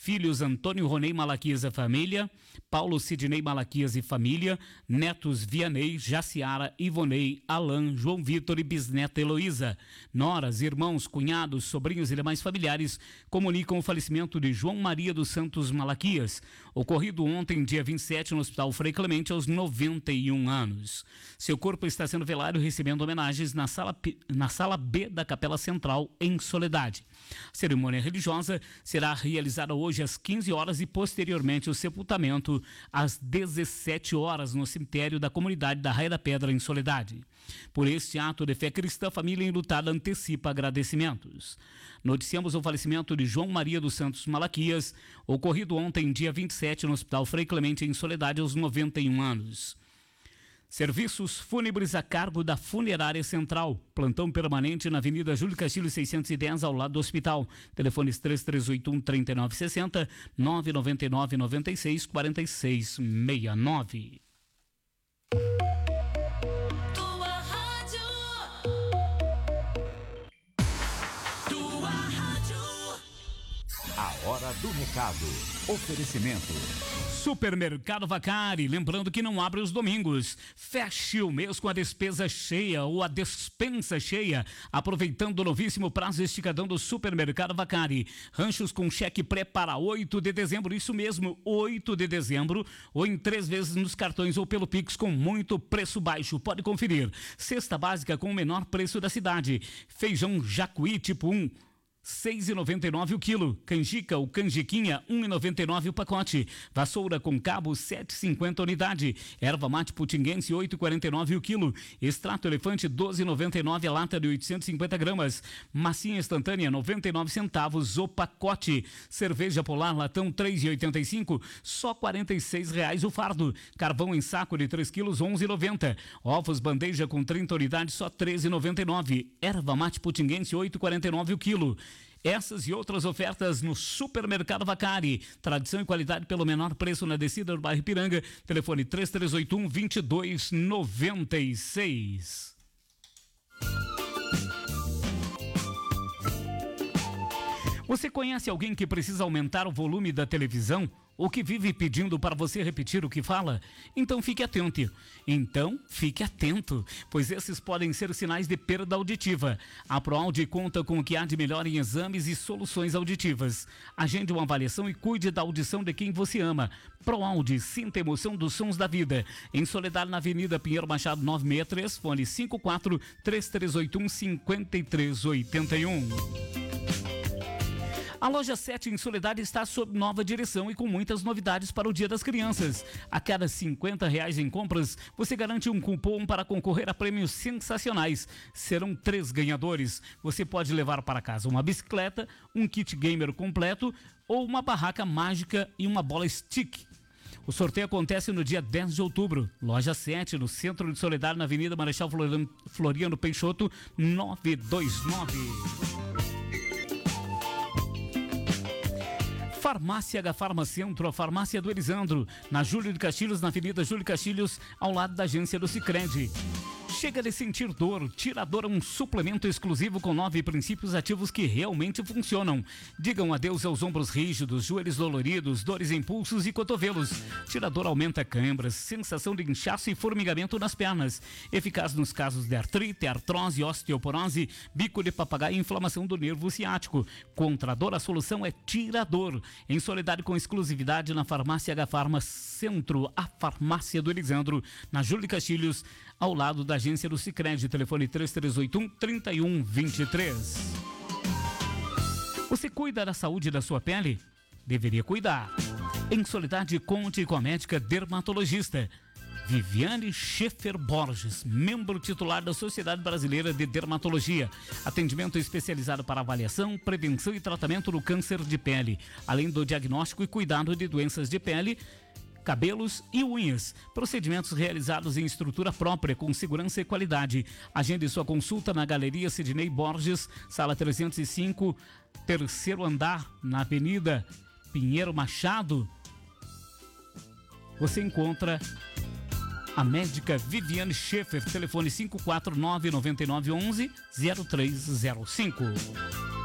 Filhos Antônio Ronei Malaquias e família, Paulo Sidney Malaquias e família, netos Vianney, Jaciara, Ivonei, Alain, João Vitor e bisneta Heloísa. Noras, irmãos, cunhados, sobrinhos e demais familiares comunicam o falecimento de João Maria dos Santos Malaquias, ocorrido ontem, dia 27, no Hospital Frei Clemente, aos 91 anos. Seu corpo está sendo velado, recebendo homenagens na sala B da Capela Central, em Soledade. A cerimônia religiosa será realizada hoje às 15 horas e posteriormente o sepultamento às 17 horas no cemitério da comunidade da Raia da Pedra, em Soledade. Por este ato de fé cristã, a família enlutada antecipa agradecimentos. Noticiamos o falecimento de João Maria dos Santos Malaquias, ocorrido ontem, dia 27, no Hospital Frei Clemente, em Soledade, aos 91 anos. Serviços fúnebres a cargo da Funerária Central. Plantão permanente na Avenida Júlio Castilho 610, ao lado do hospital. Telefones 3381-3960, 999-96-4669. Tua rádio. Tua rádio. A hora do recado. Oferecimento. Supermercado Vacari, lembrando que não abre os domingos. Feche o mês com a despesa cheia ou a despensa cheia, aproveitando o novíssimo prazo esticadão do Supermercado Vacari. Ranchos com cheque pré para 8 de dezembro, isso mesmo, 8 de dezembro, ou em 3 vezes nos cartões ou pelo Pix com muito preço baixo. Pode conferir. Cesta básica com o menor preço da cidade. Feijão Jacuí tipo 1, R$6,99 o quilo. Canjica ou canjiquinha, R$1,99 o pacote. Vassoura com cabo, R$7,50 unidade. Erva mate putinguense, R$8,49 o quilo. Extrato elefante, R$12,99 a lata de 850 gramas. Massinha instantânea, 99 centavos o pacote. Cerveja Polar latão, R$3,85, só R$46 o fardo. Carvão em saco de 3 quilos, R$11,90. Ovos bandeja com 30 unidades, só R$13,99. Erva mate putinguense, R$8,49 o quilo. Essas e outras ofertas no Supermercado Vacari. Tradição e qualidade pelo menor preço na descida do bairro Ipiranga. Telefone 3381-2296. Você conhece alguém que precisa aumentar o volume da televisão? Ou que vive pedindo para você repetir o que fala? Então fique atento. Pois esses podem ser sinais de perda auditiva. A ProAudio conta com o que há de melhor em exames e soluções auditivas. Agende uma avaliação e cuide da audição de quem você ama. ProAudio, sinta a emoção dos sons da vida. Em Soledade, na Avenida Pinheiro Machado 963, fone 54 3381 5381. A loja 7 em Soledade está sob nova direção e com muitas novidades para o Dia das Crianças. A cada R$50 em compras, você garante um cupom para concorrer a prêmios sensacionais. Serão 3 ganhadores. Você pode levar para casa uma bicicleta, um kit gamer completo ou uma barraca mágica e uma bola stick. O sorteio acontece no dia 10 de outubro. Loja 7, no centro de Soledade, na Avenida Marechal Floriano Peixoto, 929. Farmácia Agafarma Centro, a farmácia do Elisandro, na Júlio de Castilhos, na Avenida Júlio de Castilhos, ao lado da agência do Sicredi. Chega de sentir dor. Tirador é um suplemento exclusivo com 9 princípios ativos que realmente funcionam. Digam adeus aos ombros rígidos, joelhos doloridos, dores em pulsos e cotovelos. Tirador aumenta câimbras, sensação de inchaço e formigamento nas pernas. Eficaz nos casos de artrite, artrose, osteoporose, bico de papagaio e inflamação do nervo ciático. Contra a dor, a solução é Tirador. Em Soledade, com exclusividade na farmácia Agafarma Centro, a farmácia do Elisandro, na Júlio de Castilhos, ao lado da agência do Sicredi. Telefone 3381-3123. Você cuida da saúde da sua pele? Deveria cuidar. Em Soledade, conte com a médica dermatologista Viviane Schaefer Borges, membro titular da Sociedade Brasileira de Dermatologia. Atendimento especializado para avaliação, prevenção e tratamento do câncer de pele, além do diagnóstico e cuidado de doenças de pele, cabelos e unhas. Procedimentos realizados em estrutura própria, com segurança e qualidade. Agende sua consulta na Galeria Sidney Borges, sala 305, terceiro andar, na Avenida Pinheiro Machado. Você encontra a médica Viviane Schaefer. Telefone 549-9911-0305.